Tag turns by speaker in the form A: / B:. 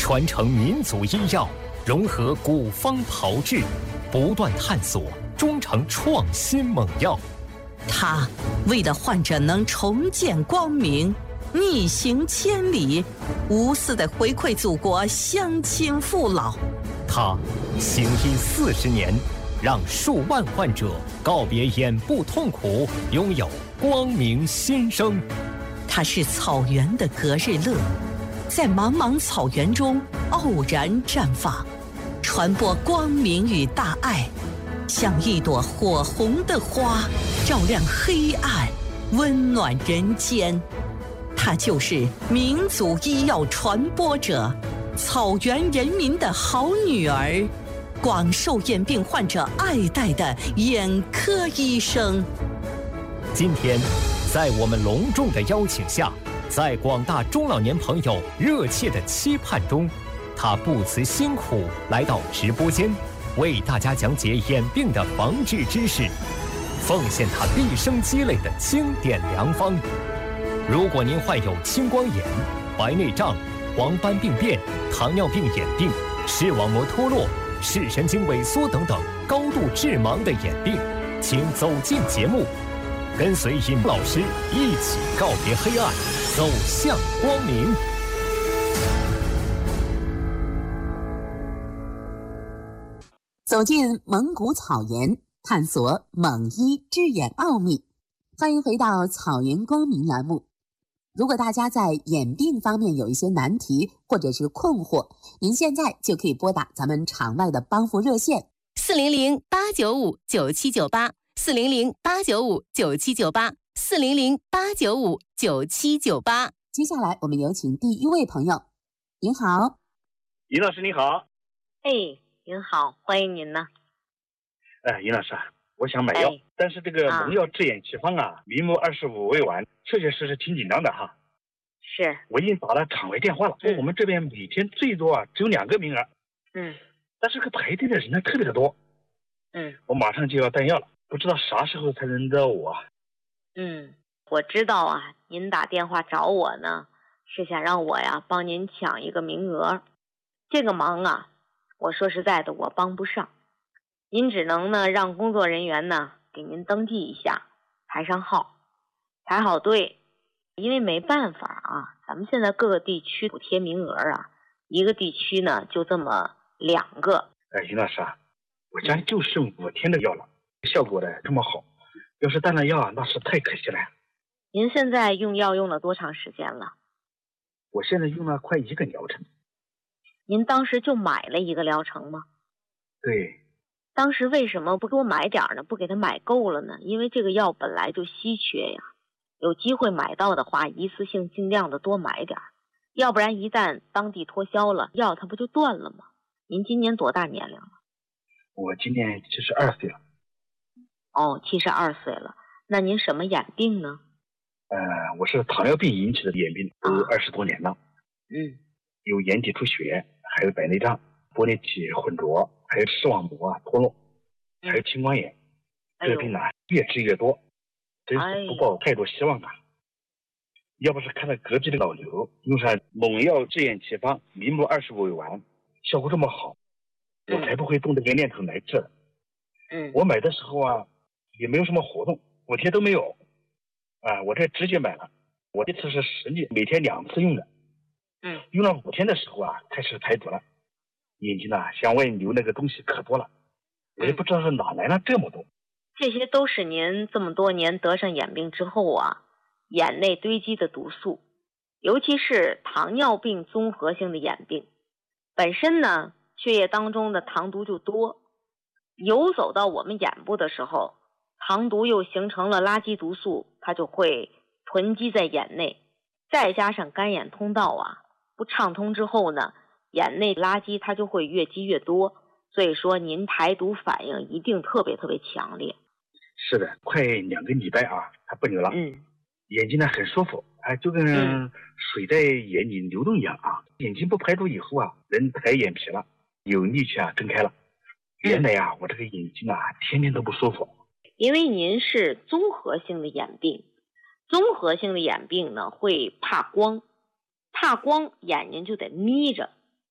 A: 传承民族医药，融合古方炮制，不断探索，终成创新猛药。
B: 他为了患者能重见光明，逆行千里，无私的回馈祖国乡亲父老。
A: 他行医40年，让数万患者告别眼部痛苦，拥有光明新生。
B: 他是草原的格日乐，在茫茫草原中傲然绽放，传播光明与大爱，像一朵火红的花，照亮黑暗，温暖人间。他就是民族医药传播者，草原人民的好女儿，广受眼病患者爱戴的眼科医生。
A: 今天，在我们隆重的邀请下，在广大中老年朋友热切的期盼中，他不辞辛苦来到直播间，为大家讲解眼病的防治知识，奉献他毕生积累的经典良方。如果您患有青光眼、白内障、黄斑病变、糖尿病眼病、视网膜脱落、视神经萎缩等等高度致盲的眼病，请走进节目，跟随尹老师一起告别黑暗，走向光明。
C: 走进蒙古草原，探索蒙医治眼奥秘。欢迎回到草原光明栏目。如果大家在眼病方面有一些难题或者是困惑，您现在就可以拨打咱们场外的帮扶热线
B: 400-895-9798，400-895-9798，400-895-9798。
C: 接下来我们有请第一位朋友。您好。
D: 尹老师你好。
E: 您好，欢迎您呢。
D: 尹老师啊，我想买药，但是这个蒙药治眼奇方啊，名目25未完，确确实实挺紧张的哈。
E: 是，
D: 我已经打了场外电话了，说我们这边每天最多啊只有2个名额。但是排队的人呢特别的多。我马上就要带药了，不知道啥时候才能到我。
E: 我知道啊，您打电话找我呢，是想让我呀帮您抢一个名额。这个忙啊，我说实在的，我帮不上。您只能呢让工作人员呢给您登记一下，排上号，排好队。因为没办法啊，咱们现在各个地区补贴名额啊，一个地区呢就这么2个。
D: 尹老师啊，我家里就剩5天的药了，效果的这么好，要是断了药啊，那是太可惜了。
E: 您现在用药用了多长时间了？
D: 我现在用了快1个疗程。
E: 您当时就买了1个疗程吗？
D: 对。
E: 当时为什么不多买点呢？不给他买够了呢？因为这个药本来就稀缺呀，有机会买到的话，一次性尽量的多买点，要不然一旦当地脱销了，药它不就断了吗？您今年多大年龄了？
D: 我今年72岁了。
E: 72岁了。那您什么眼病呢？
D: 我是糖尿病引起的眼病，都20多年了。有眼底出血，还有白内障、玻璃体混浊，还有视网膜脱落，还有青光眼。这个病呢越治越多，真是不抱太多希望啊。要不是看到隔壁的老刘用上蒙药治眼奇方名目25未完，效果这么好，我才不会动这个念头来治了。我买的时候啊也没有什么活动，补贴都没有我这直接买了。我这次是实际每天2次用的。用了5天的时候啊，开始排毒了，眼睛啊向外流那个东西可多了，我也不知道是哪来了这么多。
E: 这些都是您这么多年得上眼病之后啊，眼内堆积的毒素，尤其是糖尿病综合性的眼病，本身呢血液当中的糖毒就多，游走到我们眼部的时候，糖毒又形成了垃圾毒素，它就会囤积在眼内，再加上干眼通道啊不畅通之后呢，眼内垃圾它就会越积越多，所以说您排毒反应一定特别特别强烈。
D: 是的，快2个礼拜啊，它不流了。眼睛呢很舒服，就跟水在眼里流动一样啊。眼睛不排毒以后啊，人抬眼皮了，有力气啊睁开了。原来啊，我这个眼睛啊天天都不舒服。
E: 因为您是综合性的眼病，综合性的眼病呢会怕光，怕光眼睛就得眯着，